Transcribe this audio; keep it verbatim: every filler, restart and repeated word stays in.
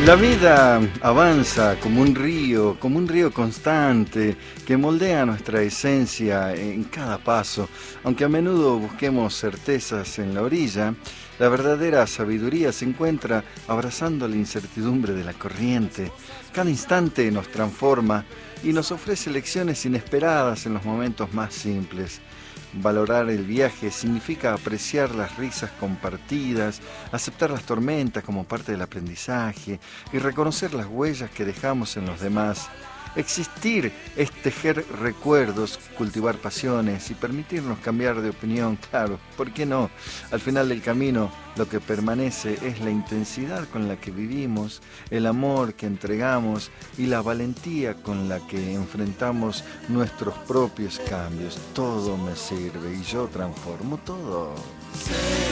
La vida avanza como un río, como un río constante que moldea nuestra esencia en cada paso. Aunque a menudo busquemos certezas en la orilla, la verdadera sabiduría se encuentra abrazando la incertidumbre de la corriente. Cada instante nos transforma y nos ofrece lecciones inesperadas en los momentos más simples. Valorar el viaje significa apreciar las risas compartidas, aceptar las tormentas como parte del aprendizaje y reconocer las huellas que dejamos en los demás. Existir es tejer recuerdos, cultivar pasiones y permitirnos cambiar de opinión, claro, ¿por qué no? Al final del camino lo que permanece es la intensidad con la que vivimos, el amor que entregamos y la valentía con la que enfrentamos nuestros propios cambios. Todo me sirve y yo transformo todo.